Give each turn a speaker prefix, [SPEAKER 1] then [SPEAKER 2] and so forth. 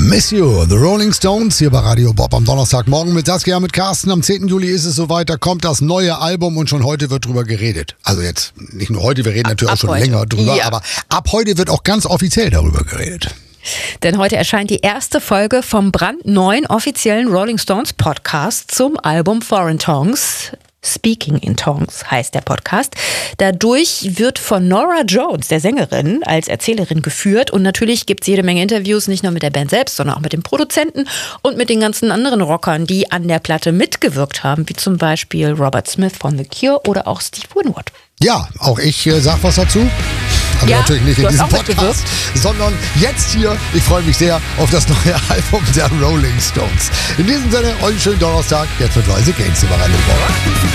[SPEAKER 1] Miss You, The Rolling Stones hier bei Radio Bob am Donnerstagmorgen mit Saskia, mit Carsten. Am 10. Juli ist es soweit, da kommt das neue Album und schon heute wird drüber geredet. Also jetzt nicht nur heute, wir reden natürlich auch schon
[SPEAKER 2] heute.
[SPEAKER 1] länger drüber,
[SPEAKER 2] Ja.
[SPEAKER 1] aber ab heute wird auch ganz offiziell darüber geredet.
[SPEAKER 2] Denn heute erscheint die erste Folge vom brandneuen offiziellen Rolling Stones Podcast zum Album Foreign Tongues. Speaking in Tongues heißt der Podcast. Dadurch wird von Norah Jones, der Sängerin, als Erzählerin geführt. Und natürlich gibt es jede Menge Interviews, nicht nur mit der Band selbst, sondern auch mit dem Produzenten und mit den ganzen anderen Rockern, die an der Platte mitgewirkt haben, wie zum Beispiel Robert Smith von The Cure oder auch Steve Winwood.
[SPEAKER 1] Ja, auch ich sag was dazu. Aber
[SPEAKER 2] Ja,
[SPEAKER 1] natürlich nicht in
[SPEAKER 2] du hast
[SPEAKER 1] diesem
[SPEAKER 2] auch
[SPEAKER 1] Podcast, sondern jetzt hier. Ich freue mich sehr auf das neue Album der Rolling Stones. In diesem Sinne, euch einen schönen Donnerstag. Jetzt mit Leise Gaines über Radio Bob.